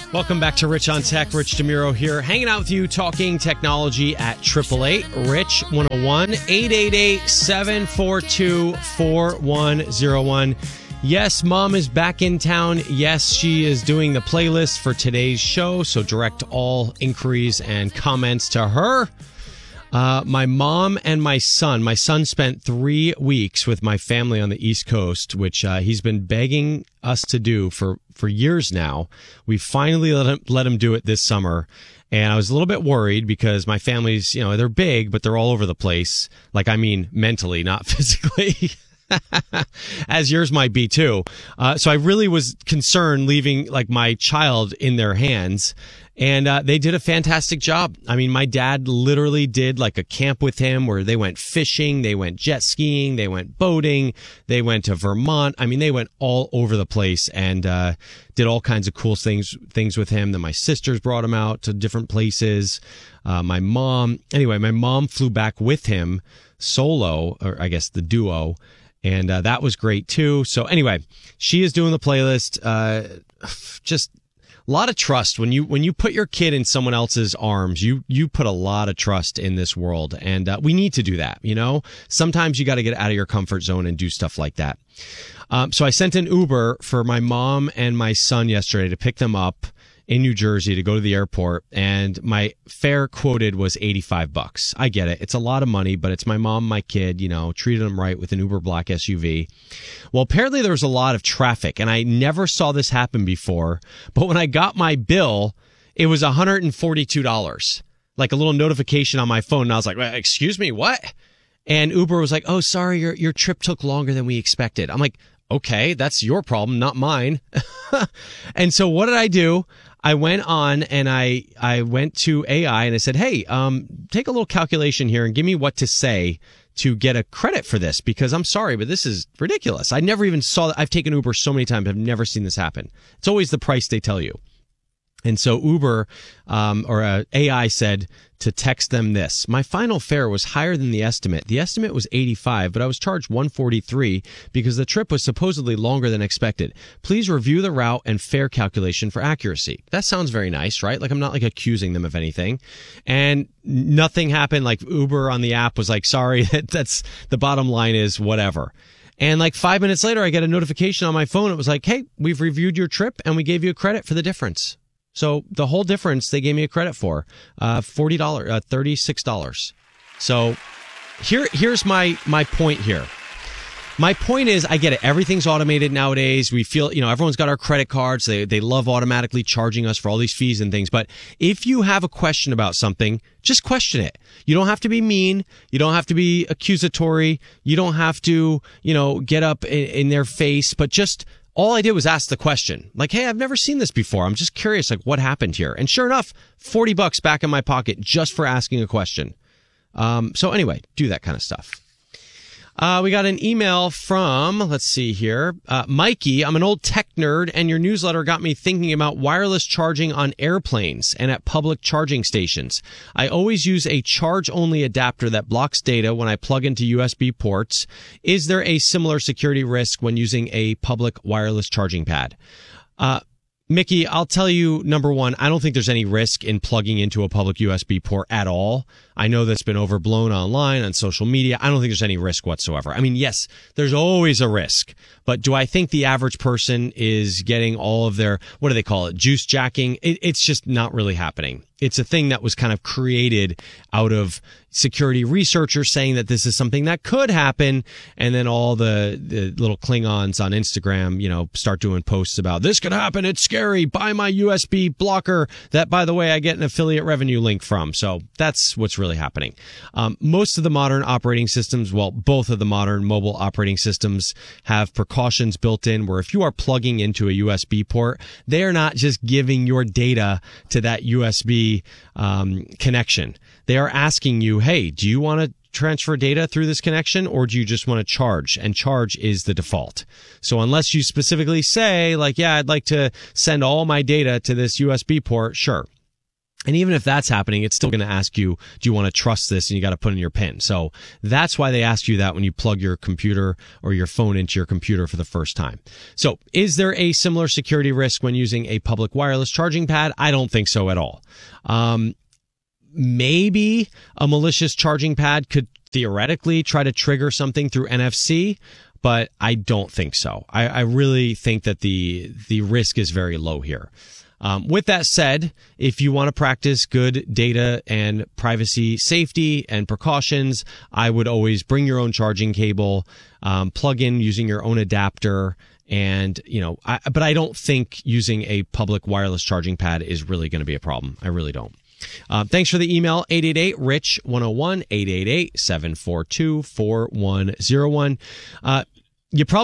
Welcome back to Rich on Tech. Rich DeMuro here, hanging out with you, talking technology at 888-RICH-101, 888-742-4101. Yes, Mom is back in town. Yes, she is doing the playlist for today's show, so direct all inquiries and comments to her. My mom and my son spent 3 weeks with my family on the East Coast, which he's been begging us to do for years now. We finally let him do it this summer. And I was a little bit worried because my family's, they're big, but they're all over the place. Like, I mean, mentally, not physically. As yours might be too. So I really was concerned leaving like my child in their hands. And they did a fantastic job. I mean, my dad literally did like a camp with him where they went fishing, they went jet skiing, they went boating, they went to Vermont. I mean, they went all over the place and did all kinds of cool things with him. Then my sisters brought him out to different places. My mom flew back with him solo, or I guess the duo. And that was great too. So anyway, she is doing the playlist. Just a lot of trust when you put your kid in someone else's arms. You put a lot of trust in this world, and we need to do that. Sometimes you got to get out of your comfort zone and do stuff like that. So I sent an Uber for my mom and my son yesterday to pick them up in New Jersey to go to the airport, and my fare quoted was $85. I get it. It's a lot of money, but it's my mom, my kid, treated them right with an Uber Black SUV. Well, apparently there was a lot of traffic, and I never saw this happen before, but when I got my bill, it was $142. Like a little notification on my phone, and I was like, excuse me, what? And Uber was like, oh, sorry, your trip took longer than we expected. I'm like, okay, that's your problem, not mine. And so what did I do? I went on and I went to AI and I said, hey, take a little calculation here and give me what to say to get a credit for this, because I'm sorry, but this is ridiculous. I never even saw that. I've taken Uber so many times. I've never seen this happen. It's always the price they tell you. And so Uber or AI said to text them this. My final fare was higher than the estimate. The estimate was $85, but I was charged $143 because the trip was supposedly longer than expected. Please review the route and fare calculation for accuracy. That sounds very nice, right? Like I'm not like accusing them of anything. And nothing happened. Like Uber on the app was like, sorry, that's the bottom line is whatever. And like 5 minutes later, I get a notification on my phone. It was like, hey, we've reviewed your trip and we gave you a credit for the difference. So the whole difference they gave me a credit for, $36. So here's my point here. My point is, I get it. Everything's automated nowadays. We feel, everyone's got our credit cards. They love automatically charging us for all these fees and things. But if you have a question about something, just question it. You don't have to be mean. You don't have to be accusatory. You don't have to, get up in their face, but just all I did was ask the question. Like, hey, I've never seen this before. I'm just curious, like, what happened here? And sure enough, $40 back in my pocket just for asking a question. So anyway, do that kind of stuff. We got an email from, let's see here, Mikey. I'm an old tech nerd, and your newsletter got me thinking about wireless charging on airplanes and at public charging stations. I always use a charge-only adapter that blocks data when I plug into USB ports. Is there a similar security risk when using a public wireless charging pad? Mickey, I'll tell you, number one, I don't think there's any risk in plugging into a public USB port at all. I know that's been overblown online, on social media. I don't think there's any risk whatsoever. I mean, yes, there's always a risk. But do I think the average person is getting all of their, what do they call it, juice jacking? It's just not really happening. It's a thing that was kind of created out of security researchers saying that this is something that could happen. And then all the little Klingons on Instagram, start doing posts about this could happen. It's scary. Buy my USB blocker that, by the way, I get an affiliate revenue link from. So that's what's really happening. Most of the modern operating systems, well, both of the modern mobile operating systems have precautions built in where if you are plugging into a USB port, they are not just giving your data to that USB connection. They are asking you, hey, do you want to transfer data through this connection, or do you just want to charge? And charge is the default. So unless you specifically say, like, yeah, I'd like to send all my data to this USB port, sure. And even if that's happening, it's still going to ask you, do you want to trust this? And you got to put in your PIN. So that's why they ask you that when you plug your computer or your phone into your computer for the first time. So is there a similar security risk when using a public wireless charging pad? I don't think so at all. Maybe a malicious charging pad could theoretically try to trigger something through NFC, but I don't think so. I really think that the risk is very low here. With that said, if you want to practice good data and privacy safety and precautions, I would always bring your own charging cable, plug in using your own adapter, and, but I don't think using a public wireless charging pad is really going to be a problem. I really don't. Thanks for the email, 888-RICH-101, 888-742-4101. You probably